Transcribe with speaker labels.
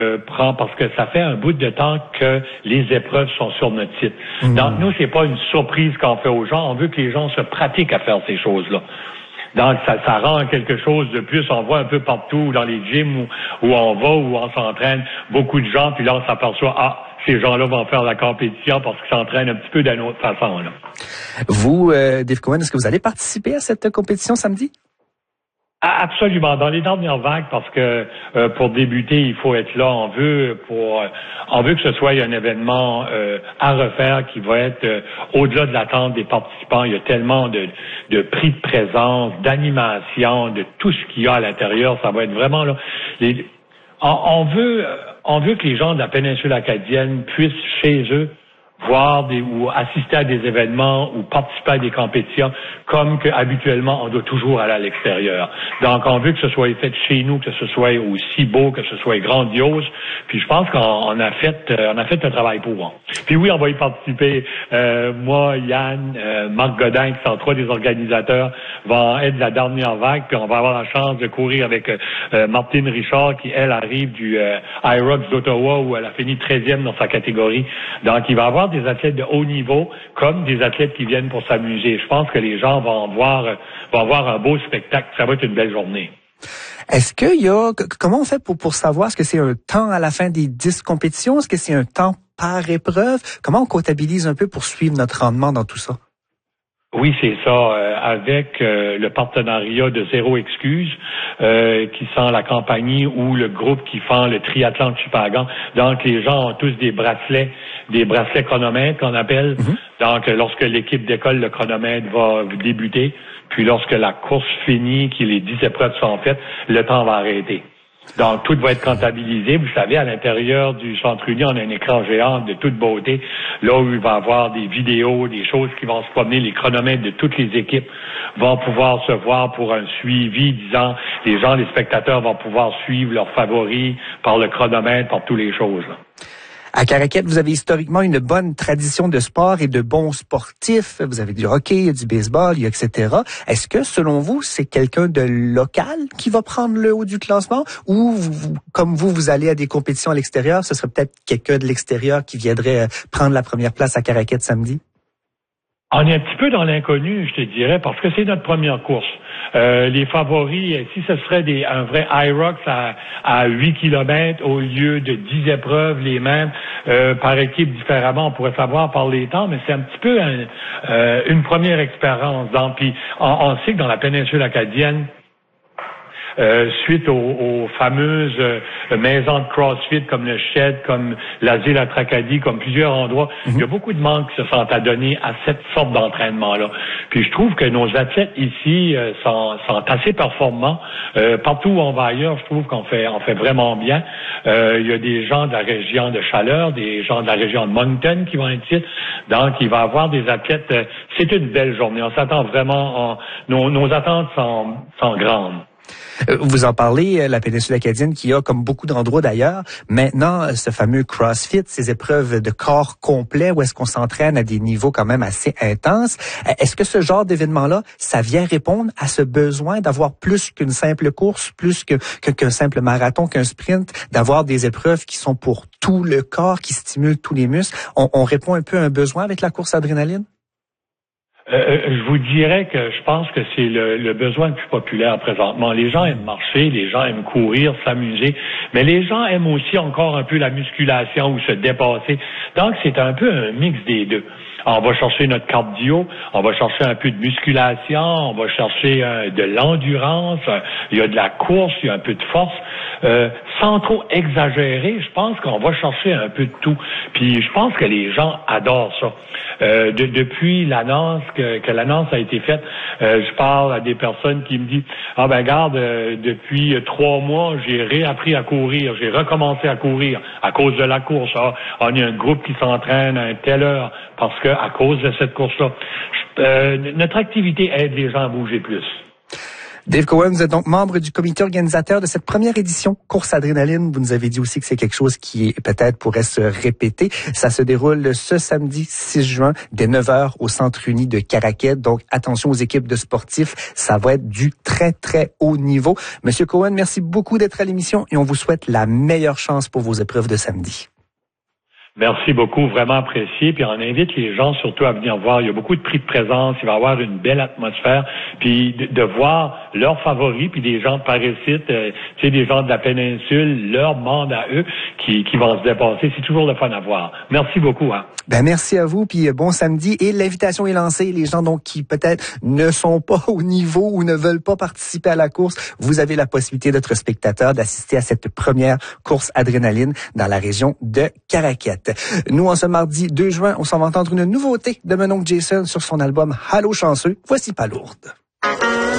Speaker 1: prend parce que ça fait un bout de temps que les épreuves sont sur notre site. Donc nous, c'est pas une surprise qu'on fait aux gens. On veut que les gens se pratiquent à faire ces choses-là. Donc ça rend quelque chose de plus. On voit un peu partout dans les gyms où on va, où on s'entraîne, beaucoup de gens, puis là on s'aperçoit ces gens-là vont faire la compétition parce qu'ils s'entraînent un petit peu d'une autre façon. Là.
Speaker 2: Vous, Dave Cohen, est-ce que vous allez participer à cette compétition samedi?
Speaker 1: Absolument. Dans les dernières vagues, parce que pour débuter, il faut être là. On veut que ce soit un événement à refaire qui va être au-delà de l'attente des participants. Il y a tellement de prix de présence, d'animation, de tout ce qu'il y a à l'intérieur. Ça va être vraiment là. On veut que les gens de la péninsule acadienne puissent chez eux voir ou assister à des événements ou participer à des compétitions comme que habituellement on doit toujours aller à l'extérieur. Donc on veut que ce soit fait chez nous, que ce soit aussi beau, que ce soit grandiose. Puis je pense qu'on a fait le travail pour. Puis oui, on va y participer. Moi, Yann, Marc Godin, qui sont trois des organisateurs, vont être de la dernière vague. Puis on va avoir la chance de courir avec Martine Richard, qui elle arrive du IROX d'Ottawa où elle a fini 13e dans sa catégorie. Donc il va y avoir des athlètes de haut niveau comme des athlètes qui viennent pour s'amuser. Je pense que les gens vont voir un beau spectacle. Ça va être une belle journée.
Speaker 2: Est-ce qu'il y a, comment on fait pour savoir, est-ce que c'est un temps à la fin des 10 compétitions? Est-ce que c'est un temps par épreuve? Comment on comptabilise un peu pour suivre notre rendement dans tout ça?
Speaker 1: Oui, c'est ça. Avec le partenariat de Zéro Excuse, qui sont la compagnie ou le groupe qui font le triathlon de Chupagan. Donc, les gens ont tous des bracelets chronomètres qu'on appelle. Donc, lorsque l'équipe décolle, le chronomètre va débuter. Puis, lorsque la course finit, que les 10 épreuves sont faites, le temps va arrêter. Donc, tout va être comptabilisé. Vous savez, à l'intérieur du Centre Uni, on a un écran géant de toute beauté, là où il va y avoir des vidéos, des choses qui vont se promener, les chronomètres de toutes les équipes vont pouvoir se voir pour un suivi, disant, les spectateurs vont pouvoir suivre leurs favoris par le chronomètre, par toutes les choses, là.
Speaker 2: À Caraquette, vous avez historiquement une bonne tradition de sport et de bons sportifs. Vous avez du hockey, du baseball, etc. Est-ce que, selon vous, c'est quelqu'un de local qui va prendre le haut du classement? Ou, comme vous allez à des compétitions à l'extérieur, ce serait peut-être quelqu'un de l'extérieur qui viendrait prendre la première place à Caraquette samedi?
Speaker 1: On est un petit peu dans l'inconnu, je te dirais, parce que c'est notre première course. Les favoris, si ce serait un vrai IROX à 8 km au lieu de 10 épreuves, les mêmes, par équipe différemment, on pourrait savoir par les temps, mais c'est un petit peu une première expérience. Donc, puis on sait que dans la péninsule acadienne, suite aux fameuses maisons de CrossFit comme le Shed, comme l'Asile à Tracadie, comme plusieurs endroits, il y a beaucoup de monde qui se sont adonnés à cette sorte d'entraînement-là. Puis je trouve que nos athlètes ici sont assez performants. Partout où on va ailleurs, je trouve qu'on fait vraiment bien. Il y a des gens de la région de Chaleur, des gens de la région de Moncton qui vont être ici. Donc, il va y avoir des athlètes. C'est une belle journée. On s'attend vraiment. Nos attentes sont grandes.
Speaker 2: Vous en parlez, la péninsule acadienne qui a, comme beaucoup d'endroits d'ailleurs, maintenant ce fameux CrossFit, ces épreuves de corps complet où est-ce qu'on s'entraîne à des niveaux quand même assez intenses. Est-ce que ce genre d'événement-là, ça vient répondre à ce besoin d'avoir plus qu'une simple course, plus qu'un simple marathon, qu'un sprint, d'avoir des épreuves qui sont pour tout le corps, qui stimulent tous les muscles? On répond un peu à un besoin avec la course adrénaline?
Speaker 1: Je vous dirais que je pense que c'est le besoin le plus populaire présentement. Les gens aiment marcher, les gens aiment courir, s'amuser, mais les gens aiment aussi encore un peu la musculation ou se dépasser. Donc, c'est un peu un mix des deux. On va chercher notre cardio, on va chercher un peu de musculation, on va chercher de l'endurance, il y a de la course, il y a un peu de force. Sans trop exagérer, je pense qu'on va chercher un peu de tout. Puis je pense que les gens adorent ça. Depuis l'annonce que l'annonce a été faite, je parle à des personnes qui me disent regarde, depuis 3 mois, j'ai réappris à courir, j'ai recommencé à courir à cause de la course. On a un groupe qui s'entraîne à une telle heure parce que à cause de cette course-là, notre activité aide les gens à bouger plus.
Speaker 2: Dave Cohen, vous êtes donc membre du comité organisateur de cette première édition Course Adrénaline. Vous nous avez dit aussi que c'est quelque chose qui peut-être pourrait se répéter. Ça se déroule ce samedi 6 juin dès 9h au Centre uni de Caraquet. Donc attention aux équipes de sportifs, ça va être du très très haut niveau. Monsieur Cohen, merci beaucoup d'être à l'émission et on vous souhaite la meilleure chance pour vos épreuves de samedi.
Speaker 1: Merci beaucoup, vraiment apprécié. Puis on invite les gens surtout à venir voir. Il y a beaucoup de prix de présence. Il va y avoir une belle atmosphère. Puis de voir leurs favoris, puis des gens par ici, des gens de la péninsule, leur monde à eux qui vont se dépasser. C'est toujours le fun à voir. Merci beaucoup.
Speaker 2: Ben merci à vous, puis bon samedi. Et l'invitation est lancée. Les gens donc qui peut-être ne sont pas au niveau ou ne veulent pas participer à la course, vous avez la possibilité d'être spectateur, d'assister à cette première course adrénaline dans la région de Caraquet. Nous, en ce mardi 2 juin, on s'en va entendre une nouveauté de mon oncle Jason sur son album Allô chanceux. Voici Palourde.